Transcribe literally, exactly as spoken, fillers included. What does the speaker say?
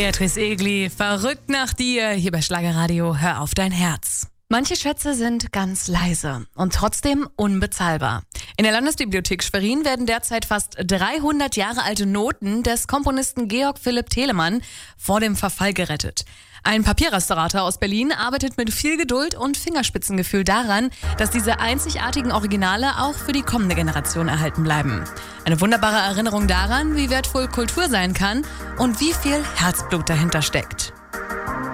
Beatrice Egli, verrückt nach dir, hier bei Schlagerradio, hör auf dein Herz. Manche Schätze sind ganz leise und trotzdem unbezahlbar. In der Landesbibliothek Schwerin werden derzeit fast dreihundert Jahre alte Noten des Komponisten Georg Philipp Telemann vor dem Verfall gerettet. Ein Papierrestaurator aus Berlin arbeitet mit viel Geduld und Fingerspitzengefühl daran, dass diese einzigartigen Originale auch für die kommende Generation erhalten bleiben. Eine wunderbare Erinnerung daran, wie wertvoll Kultur sein kann und wie viel Herzblut dahinter steckt.